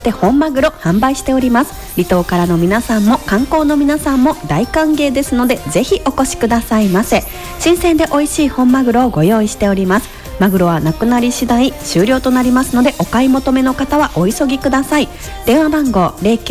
で本マグロ販売しております。離島からの皆さんも観光の皆さんも大歓迎ですので、ぜひお越しくださいませ。新鮮で美味しい本マグロをご用意しております。マグロはなくなり次第終了となりますので、お買い求めの方はお急ぎください。電話番号